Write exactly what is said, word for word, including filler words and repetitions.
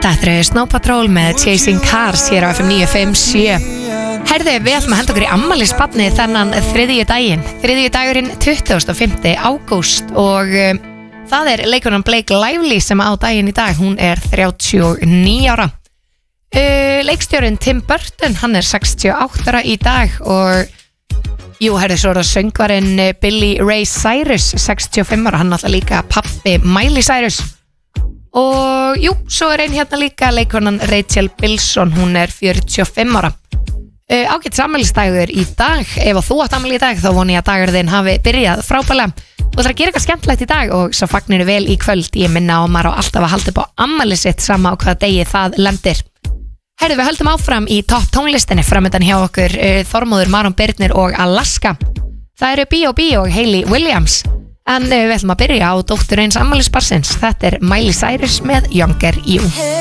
Þetta eru Snow Patrol með Chasing Cars hér á F M níu fimm sjö. Herðu, við ætlum að henda okkur í afmælisbarni þennan þriðji daginn. Þriðji dagurinn tuttugasta og fimmta ágúst og um, það er leikonan Blake Lively sem á daginn í dag. Hún er þrjátíu og níu ára. Uh, leikstjórinn Tim Burton, hann er sextíu og átta ára í dag og jú, herðu, svo er það söngvarinn Billy Ray Cyrus, sextíu og fimm ára. Hann er alltaf líka pappi Miley Cyrus. Og jú, svo er einn hérna líka leikonan Rachel Bilson, hún er fjörutíu og fimm ára. uh, Ágætt afmælisdagur í dag. Ef þú átt afmæli í dag þá voni ég að dagur þinn hafi byrjað frábælega og það er að gera eitthvað skemmtilegt í dag og svo fagnir vel í kvöld. Ég minna á maður á alltaf að halda upp á afmæli sitt sama á hvaða degi það lendir. Herðu, við höldum áfram í topp tónlistinni. Framöndan hjá okkur uh, Þormóður, Maron Birnir og Alaska. Það eru B O B og Hayley Williams. En uh, við ætlum að byrja á dóttur eins afmælisbarsins. Þetta er Miley Cyrus með Younger You.